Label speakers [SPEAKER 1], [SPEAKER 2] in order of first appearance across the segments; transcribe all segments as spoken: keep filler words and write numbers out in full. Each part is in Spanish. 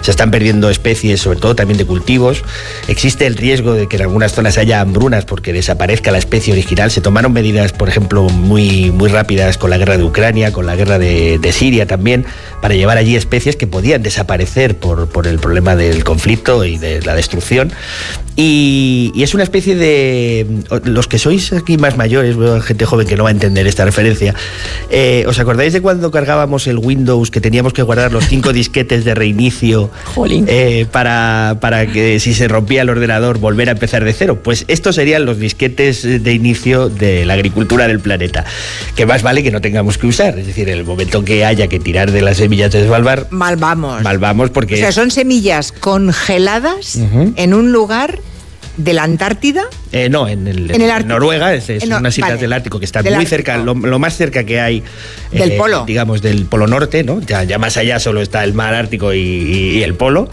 [SPEAKER 1] se están perdiendo especies, sobre todo también de cultivos. Existe el riesgo de que en algunas zonas haya hambrunas porque desaparezca la especie original. Se tomaron medidas, por ejemplo, muy, muy rápidas con la guerra de Ucrania, con la guerra de, de Siria también, para llevar allí especies que podían desaparecer por, por el problema del conflicto y de la destrucción. Y, y es una especie de... Los que sois aquí más mayores, veo gente joven que no va a entender esta referencia. Eh, ¿Os acordáis de cuando cargábamos el Windows, que teníamos que guardar los cinco disquetes de reinicio eh, para, para que si se rompía el ordenador volver a empezar de cero? Pues estos serían los disquetes de inicio de la agricultura del planeta, que más vale que no tengamos que usar. Es decir, en el momento que haya que tirar de las semillas de Svalbard,
[SPEAKER 2] mal vamos.
[SPEAKER 1] Mal vamos porque...
[SPEAKER 2] O sea, son semillas congeladas uh-huh. en un lugar de la Antártida.
[SPEAKER 1] Eh, no, en, el,
[SPEAKER 2] en, el
[SPEAKER 1] en Noruega, es, es
[SPEAKER 2] no,
[SPEAKER 1] unas islas
[SPEAKER 2] vale.
[SPEAKER 1] del Ártico que están
[SPEAKER 2] del
[SPEAKER 1] muy
[SPEAKER 2] Ártico.
[SPEAKER 1] cerca, lo, lo más cerca que hay
[SPEAKER 2] del
[SPEAKER 1] eh,
[SPEAKER 2] polo,
[SPEAKER 1] digamos del polo norte, ¿no? Ya, ya más allá solo está el mar Ártico y, y, y el polo,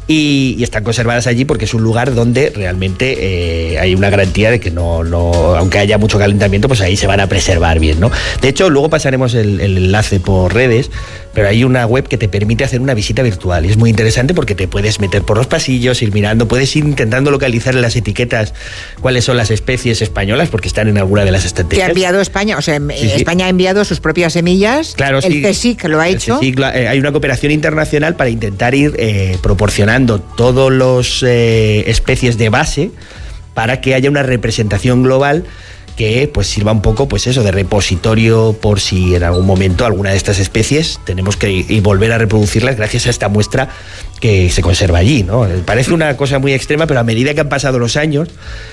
[SPEAKER 1] y, y están conservadas allí porque es un lugar donde realmente eh, hay una garantía de que no, no, aunque haya mucho calentamiento, pues ahí se van a preservar bien, ¿no? De hecho, luego pasaremos el, el enlace por redes, pero hay una web que te permite hacer una visita virtual y es muy interesante porque te puedes meter por los pasillos, ir mirando, puedes ir intentando localizar en las etiquetas cuáles son las especies españolas porque están en alguna de las estanterías.
[SPEAKER 2] Que ha enviado España, o sea, sí, España sí. ha enviado sus propias semillas,
[SPEAKER 1] claro,
[SPEAKER 2] el
[SPEAKER 1] sí,
[SPEAKER 2] CSIC lo ha hecho.
[SPEAKER 1] Sí, eh, hay una cooperación internacional para intentar ir eh, proporcionando todos los eh, especies de base para que haya una representación global que pues sirva un poco pues eso de repositorio por si en algún momento alguna de estas especies tenemos que ir y volver a reproducirlas gracias a esta muestra que se conserva allí, ¿no? Parece una cosa muy extrema, pero a medida que han pasado los años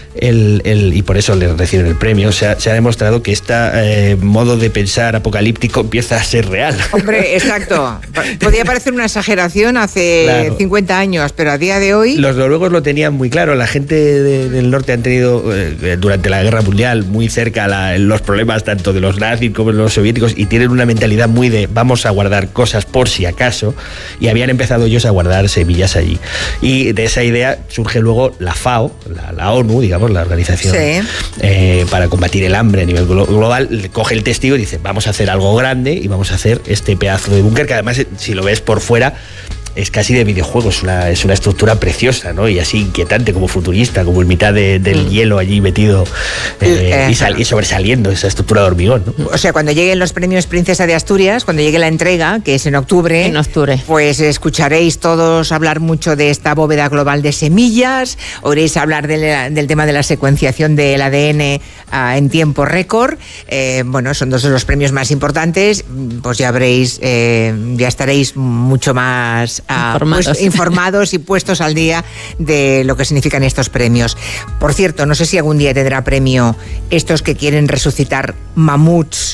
[SPEAKER 1] el, el, y por eso le reciben el premio, se ha, se ha demostrado que este eh, modo de pensar apocalíptico empieza a ser real.
[SPEAKER 2] Hombre, exacto. Podía parecer una exageración hace claro. cincuenta años, pero a día de hoy...
[SPEAKER 1] Los noruegos lo tenían muy claro. La gente de, del norte han tenido eh, durante la Guerra Mundial muy cerca la, los problemas tanto de los nazis como de los soviéticos y tienen una mentalidad muy de vamos a guardar cosas por si acaso, y habían empezado ellos a guardar semillas allí. Y de esa idea surge luego la FAO, la, la ONU, digamos, la organización sí. eh, para combatir el hambre a nivel glo- global, coge el testigo y dice vamos a hacer algo grande y vamos a hacer este pedazo de búnker que además si lo ves por fuera es casi de videojuego, es una, es una estructura preciosa, ¿no? Y así inquietante, como futurista, como en mitad de, del mm. hielo allí metido eh, y, sal, y sobresaliendo esa estructura de hormigón, ¿no?
[SPEAKER 2] O sea, cuando lleguen los premios Princesa de Asturias, cuando llegue la entrega, que es en octubre,
[SPEAKER 3] en octubre,
[SPEAKER 2] pues escucharéis todos hablar mucho de esta bóveda global de semillas, oiréis hablar de, del tema de la secuenciación del A D N uh, en tiempo récord. Eh, bueno, son dos de los premios más importantes, pues ya habréis, eh, ya estaréis mucho más Uh,
[SPEAKER 3] informados.
[SPEAKER 2] Pues, informados y puestos al día de lo que significan estos premios. Por cierto, no sé si algún día tendrá premio estos que quieren resucitar mamuts.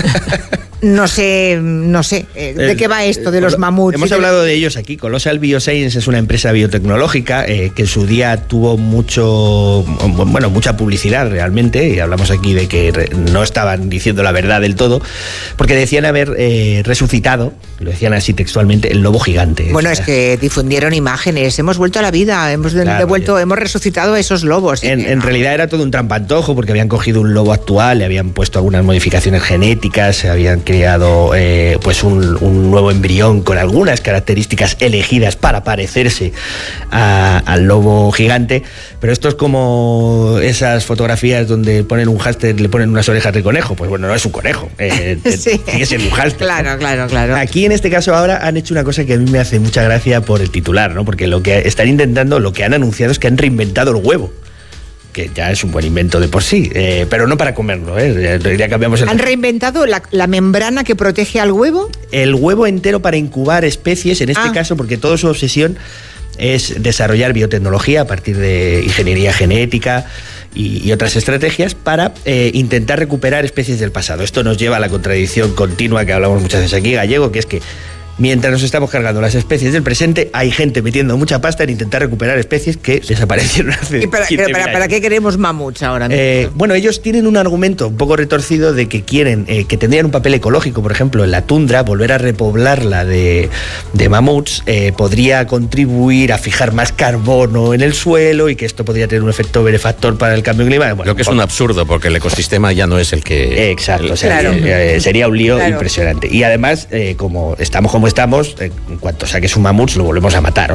[SPEAKER 2] No sé, no sé, ¿de
[SPEAKER 1] el,
[SPEAKER 2] qué va esto de los mamuts?
[SPEAKER 1] Hemos hablado de ellos aquí. Colossal Bioscience es una empresa biotecnológica eh, que en su día tuvo mucho, bueno, mucha publicidad realmente, y hablamos aquí de que re, no estaban diciendo la verdad del todo, porque decían haber eh, resucitado, lo decían así textualmente, el lobo gigante.
[SPEAKER 2] Bueno, es que difundieron imágenes, hemos vuelto a la vida, hemos claro, devuelto, hemos resucitado a esos lobos.
[SPEAKER 1] En, en no. realidad era todo un trampantojo, porque habían cogido un lobo actual, le habían puesto algunas modificaciones genéticas, se habían creado eh, pues un, un nuevo embrión con algunas características elegidas para parecerse a, al lobo gigante, pero esto es como esas fotografías donde ponen un hámster, le ponen unas orejas de conejo. Pues bueno, no es un conejo, eh, sí. Sigue siendo un hámster.
[SPEAKER 2] Claro,
[SPEAKER 1] ¿no?
[SPEAKER 2] claro, claro.
[SPEAKER 1] Aquí en este caso ahora han hecho una cosa que a mí me hace mucha gracia por el titular, ¿no? Porque lo que están intentando, lo que han anunciado es que han reinventado el huevo, que ya es un buen invento de por sí, eh, pero no para comerlo, ¿eh? Ya cambiamos el...
[SPEAKER 2] ¿Han reinventado la, la membrana que protege al huevo?
[SPEAKER 1] El huevo entero para incubar especies, en este
[SPEAKER 2] ah.
[SPEAKER 1] caso, porque toda su obsesión es desarrollar biotecnología a partir de ingeniería genética y, y otras estrategias para eh, intentar recuperar especies del pasado. Esto nos lleva a la contradicción continua que hablamos muchas veces aquí, Gallego, que es que mientras nos estamos cargando las especies del presente, hay gente metiendo mucha pasta en intentar recuperar especies que desaparecieron hace
[SPEAKER 2] ¿Y para, pero para, ¿Para qué queremos mamuts ahora mismo?
[SPEAKER 1] Eh, bueno, ellos tienen un argumento un poco retorcido de que quieren, eh, que tendrían un papel ecológico, por ejemplo, en la tundra, volver a repoblarla de, de mamuts, eh, podría contribuir a fijar más carbono en el suelo y que esto podría tener un efecto benefactor para el cambio climático. Bueno,
[SPEAKER 4] lo que es un absurdo, porque el ecosistema ya no es el que...
[SPEAKER 1] Eh, exacto,
[SPEAKER 4] el,
[SPEAKER 1] o sea,
[SPEAKER 2] claro.
[SPEAKER 1] eh, sería un lío
[SPEAKER 2] claro.
[SPEAKER 1] impresionante. Y además, eh, como estamos como estamos, eh, en cuanto saques un mamut, lo volvemos a matar.